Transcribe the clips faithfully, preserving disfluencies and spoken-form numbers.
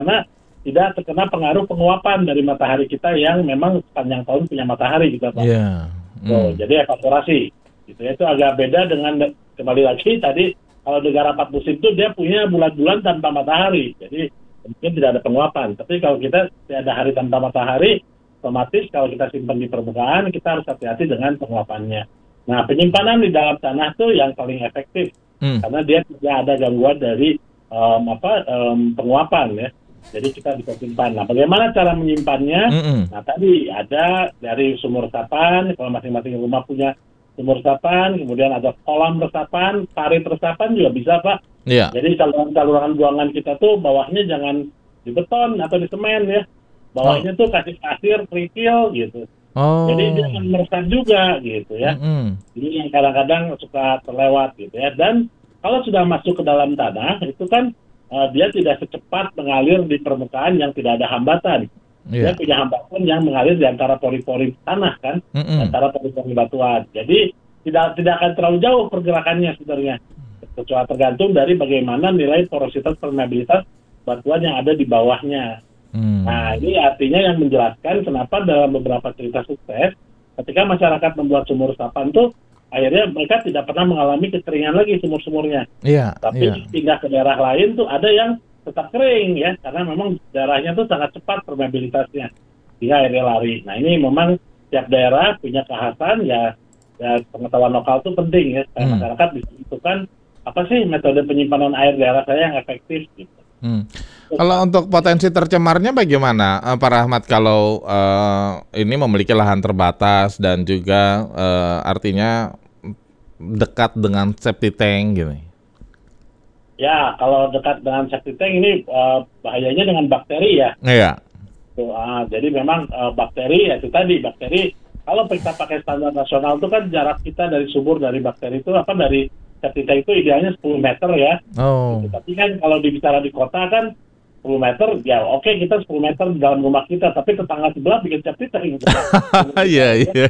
karena tidak terkena pengaruh penguapan dari matahari kita yang memang sepanjang tahun punya matahari gitu Pak. Iya. So, Hmm. jadi evaporasi. Gitu ya. Itu agak beda dengan kembali lagi tadi kalau negara empat musim itu dia punya bulan-bulan tanpa matahari. Jadi mungkin tidak ada penguapan. Tapi kalau kita tidak ada hari tanpa matahari, otomatis kalau kita simpan di permukaan kita harus hati-hati dengan penguapannya. Nah, penyimpanan di dalam tanah itu yang paling efektif Hmm. karena dia tidak ada gangguan dari um, apa um, penguapan ya. Jadi kita bisa simpan. Nah, bagaimana cara menyimpannya? Mm-mm. Nah, tadi ada dari sumur resapan, kalau masing-masing rumah punya sumur resapan, kemudian ada kolam resapan, parit resapan juga bisa, Pak. Iya. Jadi saluran-saluran buangan kita tuh bawahnya jangan di beton atau di semen ya. Oh. Bawahnya tuh kasih pasir, kerikil gitu. Jadi dia Oh. akan meresap juga gitu ya. Mm-mm. Ini yang kadang-kadang suka terlewat gitu ya. Dan kalau sudah masuk ke dalam tanah, itu kan uh, dia tidak secepat mengalir di permukaan yang tidak ada hambatan. Dia Iya. punya hambatan yang mengalir di antara pori-pori tanah kan, di Mm-mm. antara pori-pori batuan. Jadi tidak tidak akan terlalu jauh pergerakannya sebenarnya. Kecuali tergantung dari bagaimana nilai porositas permeabilitas batuan yang ada di bawahnya. Hmm. Nah, ini artinya yang menjelaskan kenapa dalam beberapa cerita sukses, ketika masyarakat membuat sumur resapan tuh, akhirnya mereka tidak pernah mengalami kekeringan lagi sumur-sumurnya. Iya. Tapi Iya. pindah ke daerah lain tuh ada yang tetap kering ya, karena memang daerahnya tuh sangat cepat permeabilitasnya, sehingga airnya lari. Nah, ini memang tiap daerah punya kekhasan ya, ya pengetahuan lokal tuh penting ya, supaya Hmm. masyarakat bisa menentukan apa sih metode penyimpanan air daerah saya yang efektif gitu. Hmm. Kalau untuk potensi tercemarnya bagaimana, eh, Pak Rahmat? Kalau eh, ini memiliki lahan terbatas dan juga eh, artinya dekat dengan septic tank gitu. Ya, kalau dekat dengan septic tank ini uh, bahayanya dengan bakteri ya. Iya. Tuh, ah, jadi memang uh, bakteri ya itu tadi bakteri. Kalau kita pakai standar nasional itu kan jarak kita dari sumur dari bakteri itu apa dari septic tank itu idealnya sepuluh meter ya. Oh. Gitu. Tapi kan kalau dibicara di kota kan sepuluh meter ya oke okay, kita sepuluh meter di dalam rumah kita, tapi tetangga sebelah bikin septic tank. Iya, iya.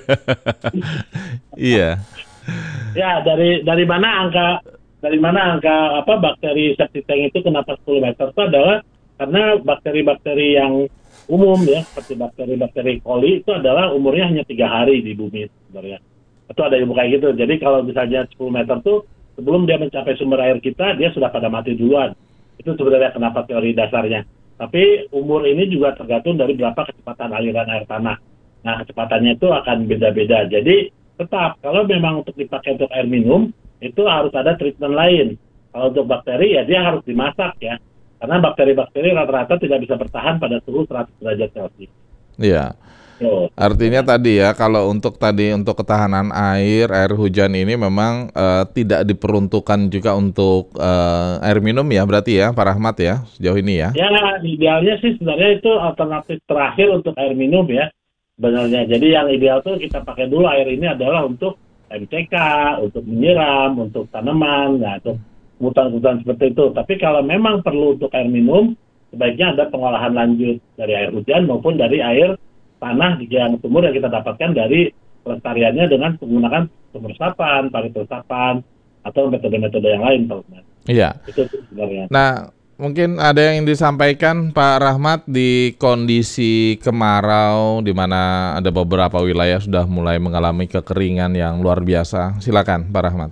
Iya. Ya, dari dari mana angka dari mana angka apa bakteri septic tank itu kenapa sepuluh meter itu adalah karena bakteri-bakteri yang umum ya, seperti bakteri-bakteri coli itu adalah umurnya hanya tiga hari di bumi sebenarnya. Itu ada ilmu kayak gitu. Jadi kalau misalnya sepuluh meter tuh sebelum dia mencapai sumber air kita, dia sudah pada mati duluan. Itu sebenarnya kenapa teori dasarnya. Tapi umur ini juga tergantung dari berapa kecepatan aliran air tanah. Nah, kecepatannya itu akan beda-beda. Jadi tetap kalau memang untuk dipakai untuk air minum itu harus ada treatment lain. Kalau untuk bakteri ya dia harus dimasak ya, karena bakteri-bakteri rata-rata tidak bisa bertahan pada suhu seratus derajat Celcius. Iya. So, Artinya tadi ya, kalau untuk tadi untuk ketahanan air, air hujan ini memang eh, tidak diperuntukkan juga untuk eh, air minum ya, berarti ya, Pak Rahmat ya, sejauh ini ya. ya idealnya sih sebenarnya itu alternatif terakhir untuk air minum ya. Sebenarnya. Jadi yang ideal tuh kita pakai dulu air ini adalah untuk M C K, untuk menyiram, untuk tanaman, nah untuk kebutuhan-kebutuhan seperti itu. Tapi kalau memang perlu untuk air minum, sebaiknya ada pengolahan lanjut dari air hujan maupun dari air tanah di yang sumur yang kita dapatkan dari pelestariannya dengan menggunakan sumur resapan, parit resapan, atau metode-metode yang lain, Pak Usman. Iya. Itu sebenarnya. Nah, mungkin ada yang disampaikan Pak Rahmat di kondisi kemarau di mana ada beberapa wilayah sudah mulai mengalami kekeringan yang luar biasa. Silakan Pak Rahmat.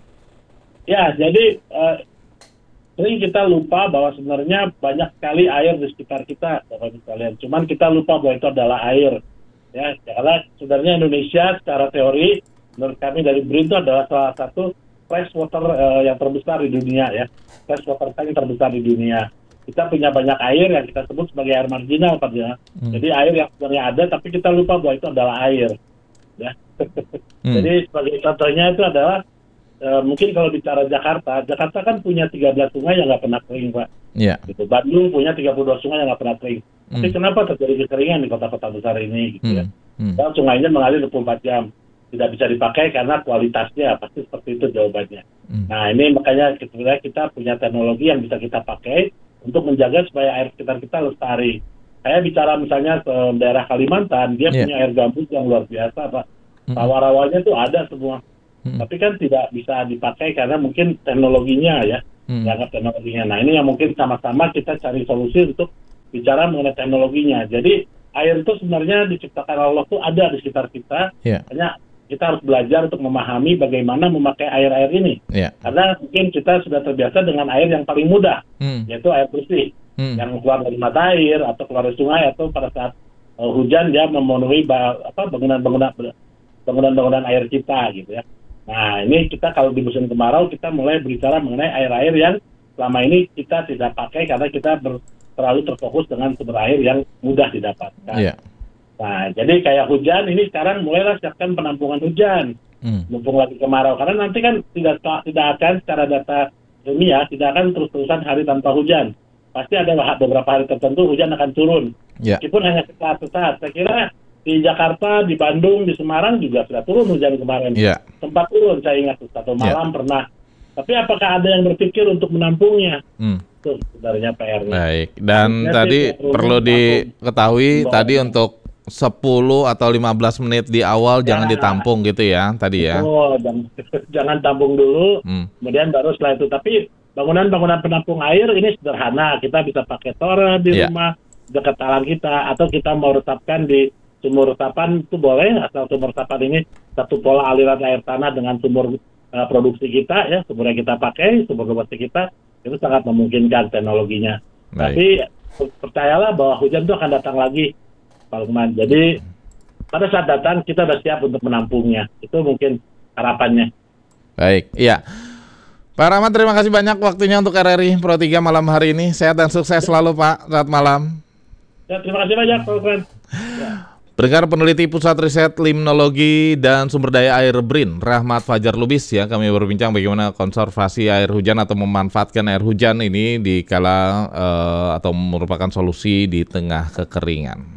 Ya, jadi eh, sering kita lupa bahwa sebenarnya banyak sekali air di sekitar kita, Bapak Ibu sekalian. Cuman kita lupa bahwa itu adalah air. Ya, karena sebenarnya Indonesia secara teori, menurut kami dari B R I N itu adalah salah satu fresh water uh, yang terbesar di dunia ya. Fresh water tank terbesar di dunia. Kita punya banyak air yang kita sebut sebagai air marginal, Pak ya. Hmm. Jadi air yang sebenarnya ada, tapi kita lupa bahwa itu adalah air. Ya. Hmm. Jadi sebagai contohnya itu adalah uh, mungkin kalau bicara Jakarta, Jakarta kan punya tiga belas sungai yang nggak pernah kering, Pak. Iya. Gitu. Bandung punya tiga puluh dua sungai yang nggak pernah kering. Hmm. Tapi kenapa terjadi kekeringan di kota-kota besar ini gitu ya? Hmm. Dan sungainya mengalir dua puluh empat jam. Tidak bisa dipakai karena kualitasnya pasti seperti itu jawabannya. Hmm. Nah ini makanya sebenarnya kita punya teknologi yang bisa kita pakai untuk menjaga supaya air sekitar kita lestari. Saya bicara misalnya ke daerah Kalimantan, dia yeah. punya air gambut yang luar biasa, Pak. Hmm. Rawa-rawanya tuh ada semua. Hmm. Tapi kan tidak bisa dipakai karena mungkin teknologinya ya, hmm. dianggap teknologinya. Nah ini yang mungkin sama-sama kita cari solusi untuk bicara mengenai teknologinya. Jadi air itu sebenarnya diciptakan Allah tuh ada di sekitar kita. Yeah. Hanya kita harus belajar untuk memahami bagaimana memakai air-air ini. Yeah. Karena mungkin kita sudah terbiasa dengan air yang paling mudah, hmm. yaitu air bersih. Hmm. Yang keluar dari mata air atau keluar dari sungai atau pada saat uh, hujan dia memenuhi ba- apa bangunan-bangunan bangunan-bangunan air kita gitu ya. Nah, ini kita kalau di musim kemarau kita mulai berbicara mengenai air-air yang selama ini kita tidak pakai karena kita ber, terlalu terfokus dengan sumber air yang mudah didapatkan. Yeah. Nah, jadi kayak hujan ini sekarang mulailah siapkan penampungan hujan, hmm. mumpung lagi kemarau. Karena nanti kan tidak tidak akan secara data ilmiah tidak akan terus-terusan hari tanpa hujan. Pasti ada beberapa hari tertentu hujan akan turun. Yeah. Meskipun hanya sesaat-sesaat. Saya kira di Jakarta, di Bandung, di Semarang juga sudah turun hujan kemarin. Yeah. Sempat turun, saya ingat satu malam yeah. pernah. Tapi apakah ada yang berpikir untuk menampungnya? Hmm. Itu sebenarnya P R-nya. Baik. Dan Maksudnya tadi perlu diketahui tadi untuk sepuluh atau lima belas menit di awal ya. Jangan ditampung gitu ya tadi ya. Oh, jangan, jangan tampung dulu. Hmm. Kemudian baru setelah itu. Tapi bangunan-bangunan penampung air ini sederhana. Kita bisa pakai toren di yeah. rumah dekat talang kita, atau kita mau retapkan di sumur resapan itu boleh, asal sumur resapan ini satu pola aliran air tanah dengan sumur uh, produksi kita ya, sumur yang kita pakai, sumur domestik kita, itu sangat memungkinkan teknologinya. Baik. Tapi percayalah bahwa hujan itu akan datang lagi, Pak Lukman. Jadi pada saat datang kita sudah siap untuk menampungnya. Itu mungkin harapannya. Baik, iya. Pak Rahmat, terima kasih banyak waktunya untuk R R I Pro tiga malam hari ini. Sehat dan sukses selalu Pak, saat malam. Ya, terima kasih banyak Pak Lukman. Ya. Pendengar, peneliti Pusat Riset Limnologi dan Sumber Daya Air BRIN, Rahmat Fajar Lubis ya, kami berbincang bagaimana konservasi air hujan atau memanfaatkan air hujan ini di kala uh, atau merupakan solusi di tengah kekeringan.